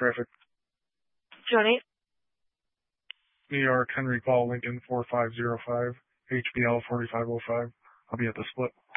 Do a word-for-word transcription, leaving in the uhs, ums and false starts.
Traffic. Johnny? New York, Henry Paul Lincoln, four five zero five, H B L four five oh five. I'll be at the split.